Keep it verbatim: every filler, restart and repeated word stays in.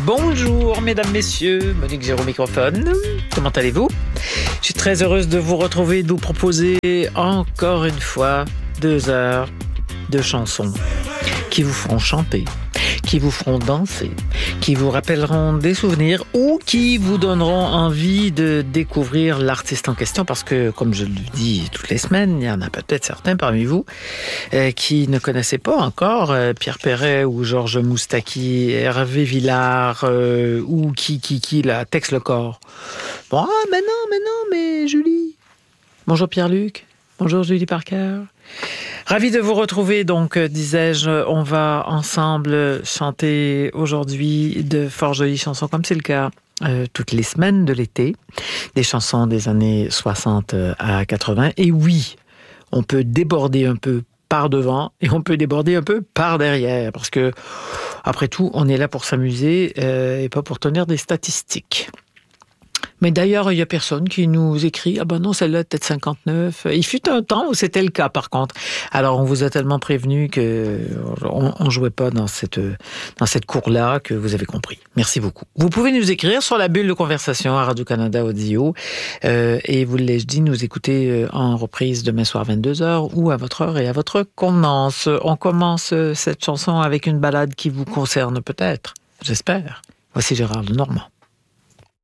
Bonjour mesdames, messieurs, Monique Géraud microphone. Comment allez-vous? Je suis très heureuse de vous retrouver et de vous proposer encore une fois deux heures de chansons qui vous feront chanter, qui vous feront danser, qui vous rappelleront des souvenirs ou qui vous donneront envie de découvrir l'artiste en question parce que, comme je le dis toutes les semaines, il y en a peut-être certains parmi vous euh, qui ne connaissaient pas encore euh, Pierre Perret ou Georges Moustaki, Hervé Villard euh, ou qui, qui, qui, là, Tex Le Corps. Bon, ah, mais non, mais non, mais Julie. Bonjour Pierre-Luc. Bonjour Julie Parker. Ravi de vous retrouver, donc, euh, disais-je, on va ensemble chanter aujourd'hui de fort jolies chansons, comme c'est le cas euh, toutes les semaines de l'été, des chansons des années soixante à quatre-vingts. Et oui, on peut déborder un peu par devant et on peut déborder un peu par derrière, parce que, après tout, on est là pour s'amuser euh, et pas pour tenir des statistiques. Mais d'ailleurs, il n'y a personne qui nous écrit « Ah ben non, celle-là, peut-être cinquante-neuf ». Il fut un temps où c'était le cas, par contre. Alors, on vous a tellement prévenu qu'on ne jouait pas dans cette, dans cette cour-là que vous avez compris. Merci beaucoup. Vous pouvez nous écrire sur la bulle de conversation à Radio-Canada Audio. Euh, et vous l'ai-je dit, nous écouter en reprise demain soir vingt-deux heures ou à votre heure et à votre convenance. On commence cette chanson avec une ballade qui vous concerne peut-être. J'espère. Voici Gérard Lenormand.